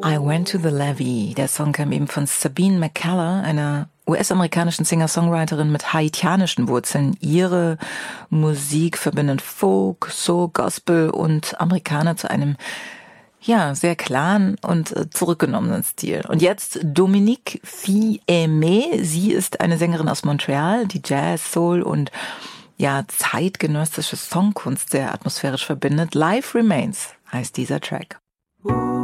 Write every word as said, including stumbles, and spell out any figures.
I Went to the Levee. Der Song kam eben von Sabine McCullough, einer U S-amerikanischen Singer-Songwriterin mit haitianischen Wurzeln. Ihre Musik verbindet Folk, Soul, Gospel und Amerikaner zu einem ja sehr klaren und zurückgenommenen Stil. Und jetzt Dominique Fils-Aimé. Sie ist eine Sängerin aus Montreal, die Jazz, Soul und ja zeitgenössische Songkunst sehr atmosphärisch verbindet. Life Remains heißt dieser Track.